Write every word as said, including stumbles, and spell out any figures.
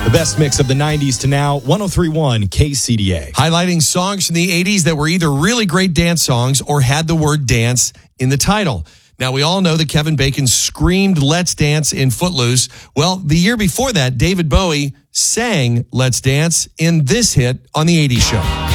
The best mix of the nineties to now, one oh three point one K C D A. Highlighting songs from the eighties that were either really great dance songs or had the word dance in the title. Now, we all know that Kevin Bacon screamed Let's Dance in Footloose. Well, the year before that, David Bowie sang Let's Dance in this hit on the eighties show.